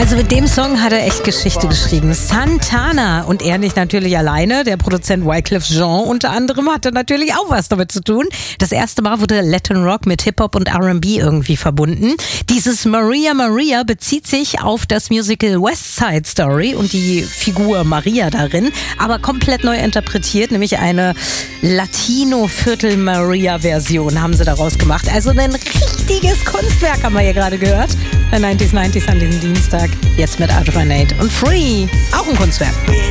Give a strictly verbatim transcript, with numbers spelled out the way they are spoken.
Also mit dem Song hat er echt Geschichte geschrieben. Santana und er nicht natürlich alleine. Der Produzent Wyclef Jean unter anderem hatte natürlich auch was damit zu tun. Das erste Mal wurde Latin Rock mit Hip-Hop und R and B irgendwie verbunden. Dieses Maria Maria bezieht sich auf das Musical West Side Story und die Figur Maria darin, aber komplett neu interpretiert, nämlich eine Latino-Viertel-Maria-Version haben sie daraus gemacht. Also ein richtiges Kunstwerk haben wir hier gerade gehört. neunziger neunzig an diesem Dienstag. Jetzt mit Ultra Nate und Free. Auch ein Kunstwerk.